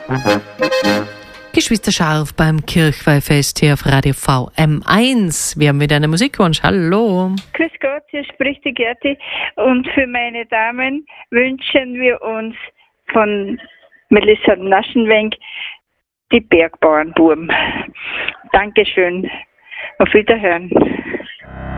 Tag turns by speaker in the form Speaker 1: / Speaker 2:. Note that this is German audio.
Speaker 1: Geschwister Scharf beim Kirchweihfest hier auf Radio VM1. Wir haben wieder einen Musikwunsch. Hallo.
Speaker 2: Grüß Gott, hier spricht die Gerti. Und für meine Damen wünschen wir uns von Melissa Naschenwenk die Bergbauernbuben. Dankeschön. Auf Wiederhören.